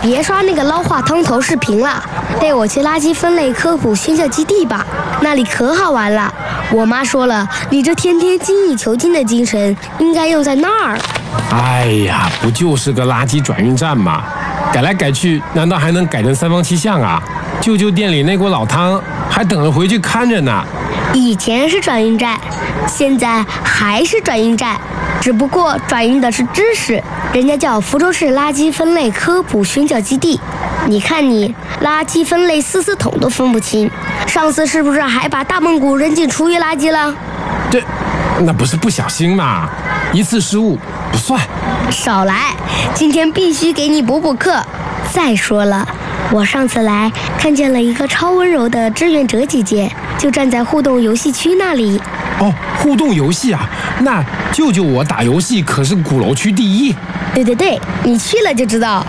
别刷那个捞话汤头视频了，带我去垃圾分类科普宣教基地吧，那里可好玩了。我妈说了，你这天天精益求精的精神应该用在那儿。 哎呀，不就是个垃圾转运站吗？改来改去，难道还能改成三坊七巷啊？舅舅店里那锅老汤还等着回去看着呢。 以前是转运站，现在还是转运站，只不过转运的是知识，人家叫福州市垃圾分类科普宣教基地。你看你垃圾分类4桶都分不清，上次是不是还把大蒙古扔进厨余垃圾了？ 这那不是不小心嘛，一次失误不算。 少来，今天必须给你补补课。再说了，我上次来看见了一个超温柔的志愿者姐姐，就站在互动游戏区那里。 哦，互动游戏啊，那舅舅我打游戏可是鼓楼区第1。 对，你去了就知道。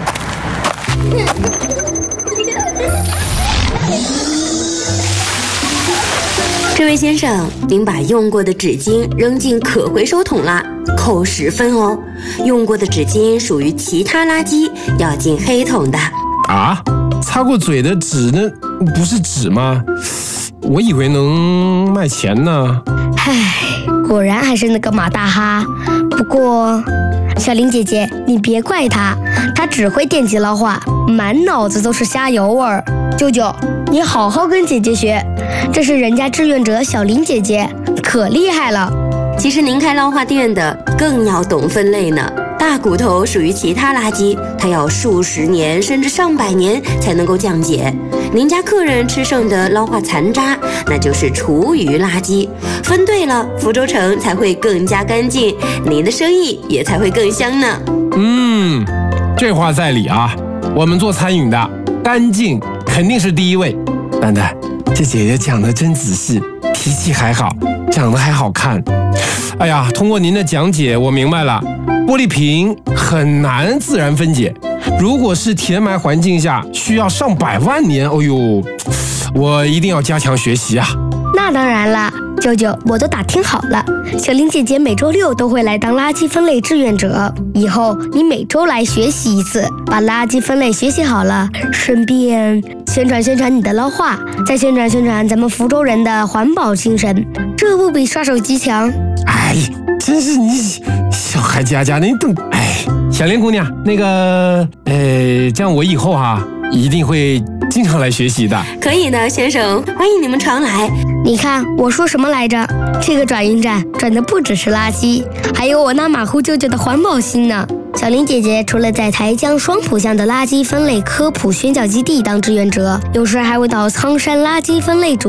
这位先生，您把用过的纸巾扔进可回收桶啦，扣10分哦。用过的纸巾属于其他垃圾，要进黑桶的。 啊，擦过嘴的纸呢？不是纸吗？我以为能卖钱呢。 唉，果然还是那个马大哈。不过，小林姐姐，你别怪他，他只会电击捞话，满脑子都是虾油味儿。舅舅，你好好跟姐姐学，这是人家志愿者小林姐姐，可厉害了。 其实您开捞话店的更要懂分类呢。大骨头属于其他垃圾，它要数十年甚至上百年才能够降解。您家客人吃剩的捞话残渣，那就是厨余垃圾。分对了，福州城才会更加干净，您的生意也才会更香呢。 这话在理啊。我们做餐饮的，干净肯定是第一位。蛋蛋，这姐姐讲得真仔细，脾气还好，讲得还好看。哎呀，通过您的讲解，我明白了，玻璃瓶很难自然分解，如果是填埋环境下，需要上百万年。哎呦，我一定要加强学习啊！ 那当然了，舅舅，我都打听好了，小林姐姐每周6都会来当垃圾分类志愿者，以后你每周来学习一次，把垃圾分类学习好了，顺便宣传你的捞话，再宣传咱们福州人的环保精神，这不比刷手机强？ 哎，真是你小孩家家，你等，哎，小林姑娘，那个，这样我以后一定会经常来学习的。 可以的，先生，欢迎你们常来。 你看我说什么来着？这个转运站转的不只是垃圾，还有我那马虎舅舅的环保心呢。小林姐姐除了在台江双浦乡的垃圾分类科普宣教基地当志愿者，有时还会到苍山垃圾分类组